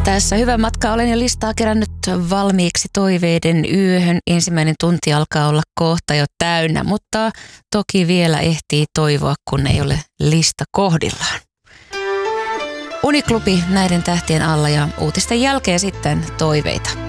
Tässä hyvä matka, olen jo listaa kerännyt valmiiksi toiveiden yöhön. Ensimmäinen tunti alkaa olla kohta jo täynnä, mutta toki vielä ehtii toivoa, kun ei ole lista kohdillaan. Uniklubi näiden tähtien alla ja uutisten jälkeen sitten toiveita.